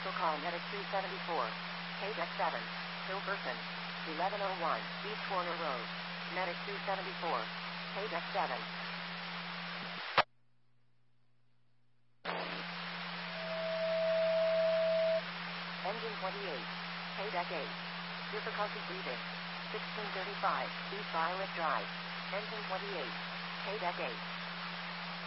Cancel call Medic 274. K-Deck 7. Hilverson. 1101 East Corner Road. Medic 274. K-Deck 7. Engine 28. K-Deck 8. Difficulty breathing. 1635 East Violet Drive. Engine 28. K-Deck 8.